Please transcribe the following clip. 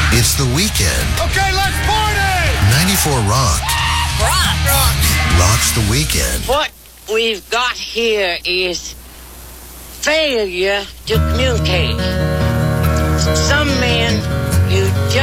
It's the weekend. Okay, let's party! 94 Rock. Rock. Rocks the weekend. What we've got here is failure to communicate. Some men, you just